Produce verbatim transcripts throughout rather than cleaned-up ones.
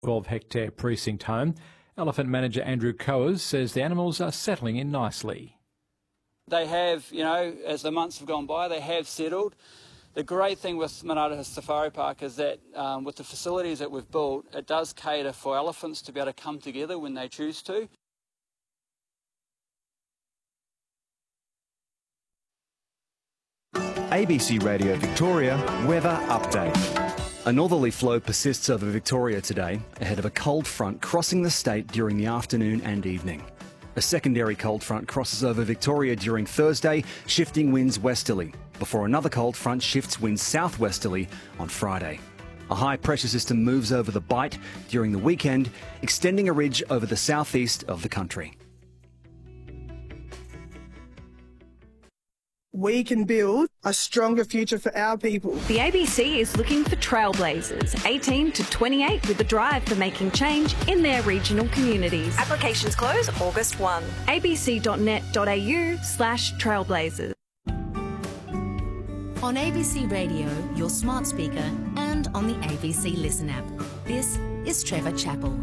twelve hectare precinct home. Elephant manager Andrew Coers says the animals are settling in nicely. They have, you know, as the months have gone by, they have settled. The great thing with Monaro Safari Park is that um, with the facilities that we've built, it does cater for elephants to be able to come together when they choose to. A B C Radio Victoria weather update. A northerly flow persists over Victoria today, ahead of a cold front crossing the state during the afternoon and evening. A secondary cold front crosses over Victoria during Thursday, shifting winds westerly, before another cold front shifts winds southwesterly on Friday. A high pressure system moves over the Bight during the weekend, extending a ridge over the southeast of the country. We can build a stronger future for our people. The A B C is looking for trailblazers, eighteen to twenty-eight, with a drive for making change in their regional communities. Applications close August first. abc.net.au slash trailblazers. On A B C Radio, your smart speaker, and on the A B C Listen app. This is Trevor Chappell.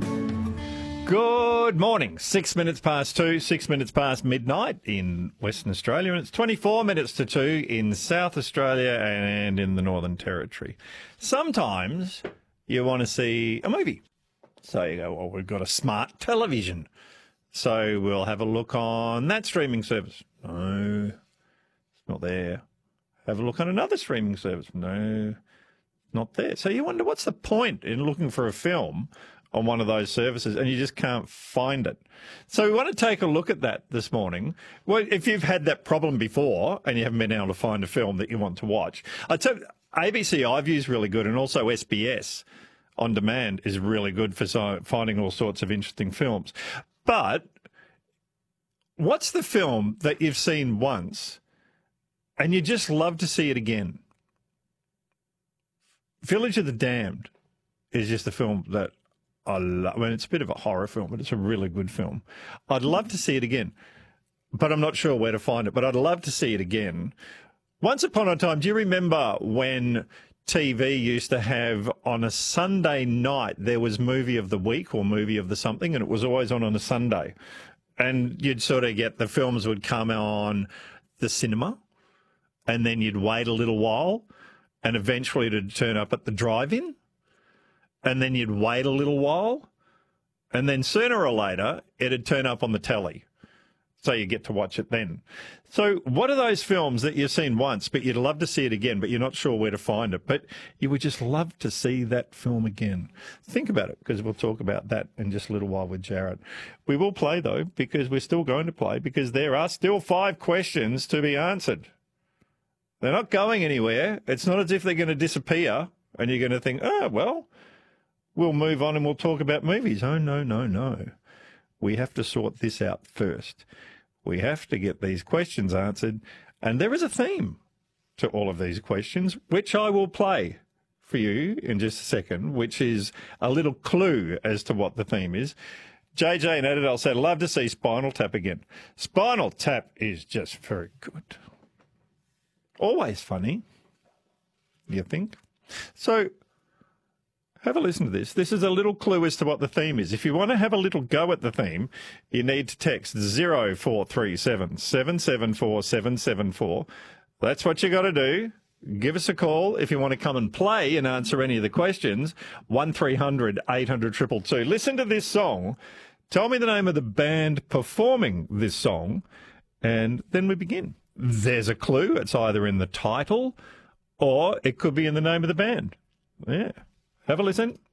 Good morning. Six minutes past two, six minutes past midnight in Western Australia, and it's twenty-four minutes to two in South Australia and in the Northern Territory. Sometimes you want to see a movie. So you go, well, we've got a smart television. So we'll have a look on that streaming service. No, it's not there. Have a look on another streaming service. No, not there. So you wonder, what's the point in looking for a film on one of those services, and you just can't find it. So we want to take a look at that this morning. Well, if you've had that problem before and you haven't been able to find a film that you want to watch, I'd say A B C iView is really good, and also S B S On Demand is really good for finding all sorts of interesting films. But what's the film that you've seen once and you just love to see it again? Village of the Damned is just a film that I love. I mean, it's a bit of a horror film, but it's a really good film. I'd love to see it again, but I'm not sure where to find it, but I'd love to see it again. Once upon a time, do you remember when T V used to have on a Sunday night, there was movie of the week or movie of the something, and it was always on on a Sunday. And you'd sort of get, the films would come on the cinema, and then you'd wait a little while, and eventually it'd turn up at the drive-in. And then you'd wait a little while, and then sooner or later, it'd turn up on the telly. So you get to watch it then. So what are those films that you've seen once, but you'd love to see it again, but you're not sure where to find it, but you would just love to see that film again? Think about it, because we'll talk about that in just a little while with Jared. We will play, though, because we're still going to play, because there are still five questions to be answered. They're not going anywhere. It's not as if they're going to disappear, and you're going to think, oh, well, we'll move on and we'll talk about movies. Oh, no, no, no. We have to sort this out first. We have to get these questions answered. And there is a theme to all of these questions, which I will play for you in just a second, which is a little clue as to what the theme is. J J and Adelaide said, love to see Spinal Tap again. Spinal Tap is just very good. Always funny, you think? So have a listen to this. This is a little clue as to what the theme is. If you want to have a little go at the theme, you need to text zero four three seven, seven seven four, seven seven four. That's what you got to do. Give us a call if you want to come and play and answer any of the questions. one three hundred, eight hundred, two two two. Listen to this song. Tell me the name of the band performing this song, and then we begin. There's a clue. It's either in the title or it could be in the name of the band. Yeah. Have a listen.